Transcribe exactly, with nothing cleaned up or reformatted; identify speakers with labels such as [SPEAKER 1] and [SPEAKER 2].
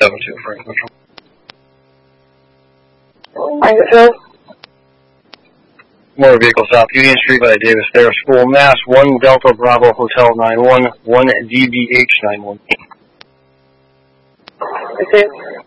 [SPEAKER 1] seven two, Franklin.
[SPEAKER 2] Franklin.
[SPEAKER 1] Motor vehicle south Union Street by Davis Thayer School, Mass. one Delta Bravo Hotel nine one, one D B H nine one.
[SPEAKER 2] Okay.